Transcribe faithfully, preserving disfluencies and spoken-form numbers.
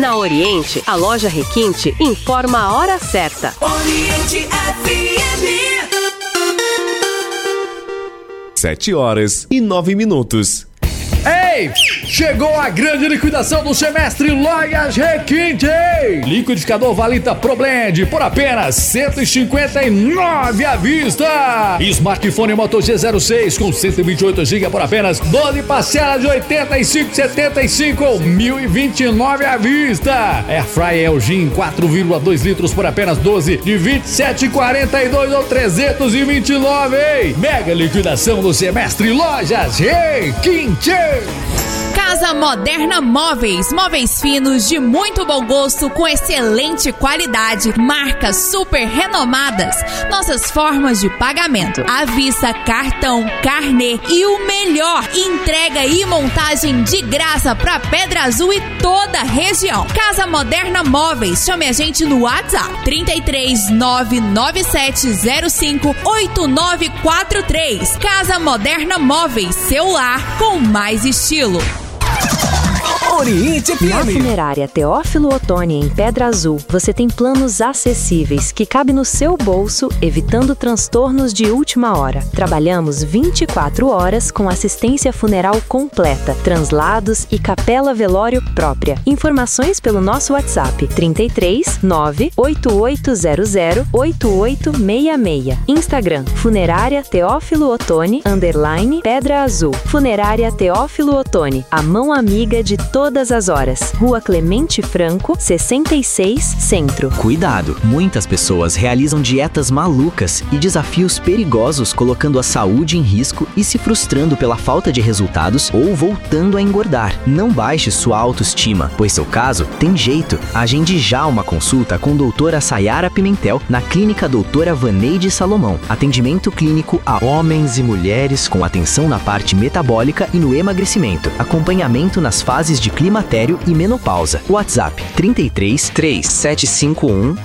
Na Oriente, a loja Requinte informa a hora certa. Oriente F M. Sete horas e nove minutos. Ei! Chegou a grande liquidação do semestre Lojas Requinte! Liquidificador Valita Pro Blend por apenas cento e cinquenta e nove reais à vista. Smartphone Moto G zero seis com cento e vinte e oito gigabytes por apenas doze parcelas de oitenta e cinco reais e setenta e cinco centavos ou mil e vinte e nove reais à vista. Airfryer Elgin quatro vírgula dois litros por apenas doze de vinte e sete reais e quarenta e dois centavos ou trezentos e vinte e nove reais. Mega liquidação do semestre Lojas Requinte! Casa Moderna Móveis, móveis finos de muito bom gosto com excelente qualidade, marcas super renomadas, nossas formas de pagamento, à vista, cartão, carnê e o melhor, entrega e montagem de graça para Pedra Azul e toda a região. Casa Moderna Móveis, chame a gente no WhatsApp trinta e três, nove nove sete zero cinco, oito nove quatro três. Casa Moderna Móveis, seu lar com mais estilo. Oriente F M. Na Funerária Teófilo Otoni, em Pedra Azul, você tem planos acessíveis que cabem no seu bolso, evitando transtornos de última hora. Trabalhamos vinte e quatro horas com assistência funeral completa, translados e capela velório própria. Informações pelo nosso WhatsApp trinta e três, nove oito oito zero zero, oito oito seis seis. Instagram Funerária Teófilo Otoni, underline Pedra Azul. Funerária Teófilo Otoni, a mão amiga de todas as horas. Rua Clemente Franco, sessenta e seis, Centro. Cuidado! Muitas pessoas realizam dietas malucas e desafios perigosos, colocando a saúde em risco e se frustrando pela falta de resultados ou voltando a engordar. Não baixe sua autoestima, pois seu caso tem jeito. Agende já uma consulta com doutora Sayara Pimentel na Clínica Doutora Vaneide Salomão. Atendimento clínico a homens e mulheres com atenção na parte metabólica e no emagrecimento. Acompanhamento nas fases de climatério e menopausa. WhatsApp trinta e três, três sete cinco um